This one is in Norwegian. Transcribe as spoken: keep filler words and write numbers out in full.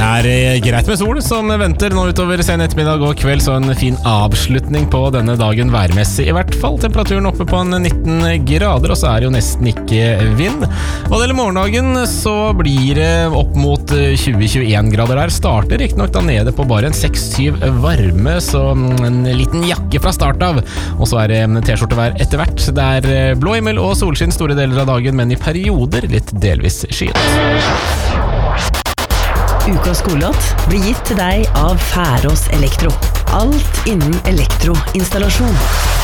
er greit med sol som venter nå utover sen ettermiddag og kveld, så en fin avslutning på denne dagen værmessig. I hvert fall temperaturen oppe på en nitten grader, og så er det jo nesten ikke vind. Hva det gjelder morgendagen, så blir det opp mot tjue til tjueen grader der. Starter ikke nok da nede på bare en seks til syv varme, så en liten jakke fra start av. Og så er det t-skjortevær etter hvert. Det er blå himmel og solskinn store deler av dagen, men i perioder litt delvis skyet. Ukas skolelåt blir gitt til deg av Færås Elektro. Alt innen elektroinstallasjon.